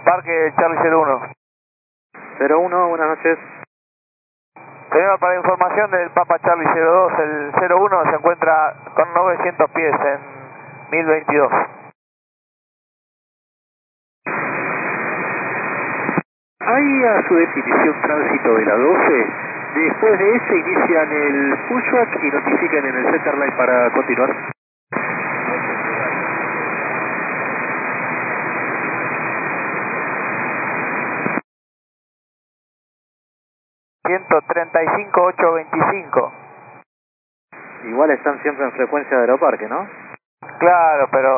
Parque Charlie 01. 01, buenas noches. Señor, para información del Papa Charlie 02, el 01 se encuentra con 900 pies en 1022. Ahí a su definición tránsito de la 12. Después de ese inician el pushback y notifican en el centerline para continuar. 135.825. Igual están siempre en frecuencia de Aeroparque, ¿no? Claro, pero